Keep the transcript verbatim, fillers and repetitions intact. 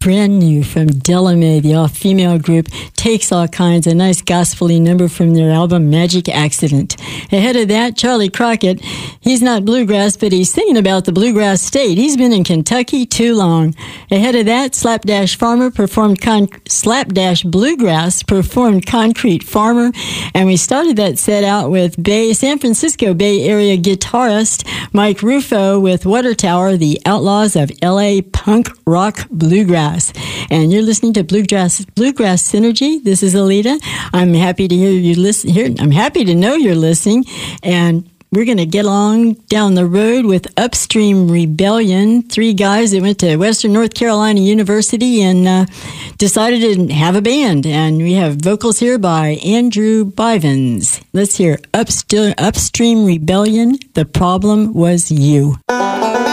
brand new from Della Mae, the all-female group, Takes All Kinds, a nice gospel-y number from their album Magic Accident. Ahead of that, Charlie Crockett. He's not bluegrass, but he's singing about the bluegrass state. He's been in Kentucky too long. Ahead of that, Slapdash Farmer performed con- Slapdash Bluegrass performed Concrete Farmer, and we started that set out with Bay San Francisco Bay Area guitarist Mike Rufo with Water Tower, the Outlaws of L A Punk Rock Bluegrass. And you're listening to Bluegrass Bluegrass Synergy. This is Alita. I'm happy to hear you listen here. I'm happy to know you're listening, and we're going to get along down the road with Upstream Rebellion, three guys that went to Western North Carolina University and uh, decided to have a band. And we have vocals here by Andrew Bivens. Let's hear Upst- Upstream Rebellion, The Problem Was You.